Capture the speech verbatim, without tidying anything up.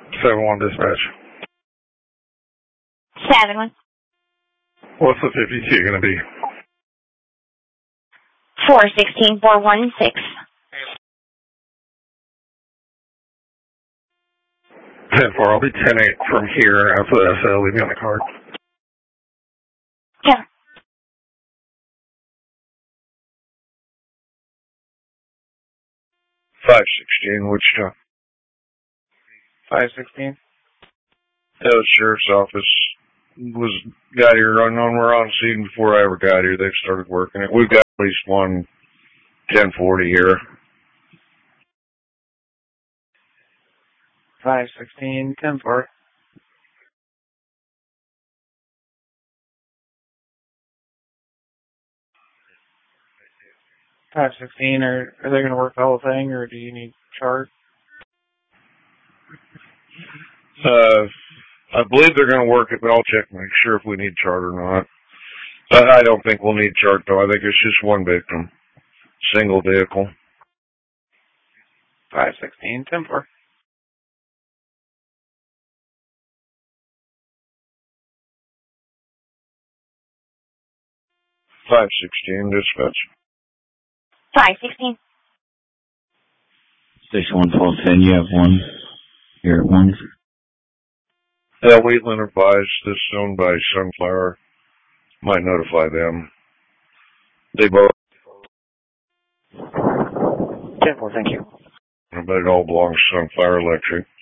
seven one dispatch. seven one. What's the fifty-two going to be? four sixteen four one six. ten four, I'll be ten eight from here after the S L. Leave me on the card. Yeah. five sixteen, Wichita. five sixteen? Yeah, the sheriff's office was got here on, on we're on scene before I ever got here. They've started working it. We've got at least one ten forty here. five sixteen, ten four. five sixteen, are, are they going to work the whole thing, or do you need chart? Uh, I believe they're going to work it, but I'll check and make sure if we need chart or not. But I don't think we'll need chart, though. I think it's just one victim. Single vehicle. five sixteen, ten four. five sixteen, dispatch. five sixteen. Station one twelve ten, you have one here at one. Yeah, Wheatland advised this is owned by Sunflower. Might notify them. They both. ten four, thank you. But it all belongs to Sunflower Electric.